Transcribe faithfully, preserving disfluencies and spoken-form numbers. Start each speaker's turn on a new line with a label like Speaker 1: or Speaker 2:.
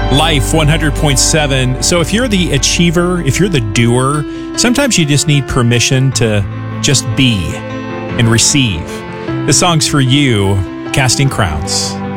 Speaker 1: Life one hundred point seven. So if you're the achiever, if you're the doer, sometimes you just need permission to just be and receive. The song's for you, Casting Crowns.